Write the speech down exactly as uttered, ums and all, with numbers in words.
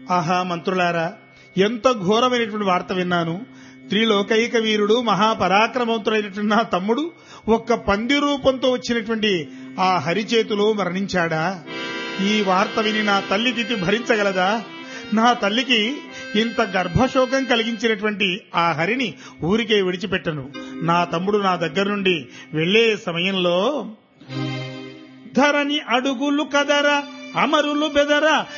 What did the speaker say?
ఆహా మంత్రులారా, ఎంత ఘోరమైనటువంటి వార్త విన్నాను. త్రిలోకైక వీరుడు మహాపరాక్రమవంతుడైనటువంటి నా తమ్ముడు ఒక్క పంది రూపంతో వచ్చినటువంటి ఆ హరి చేతిలో మరణించాడా? ఈ వార్త విని నా తల్లి తిథి భరించగలదా? నా తల్లికి ఇంత గర్భశోకం కలిగించినటువంటి ఆ హరిని ఊరికే విడిచిపెట్టను. నా తమ్ముడు నా దగ్గర నుండి వెళ్లే సమయంలో ధరణి అడుగులు కదరా, అమరులు బెదరా,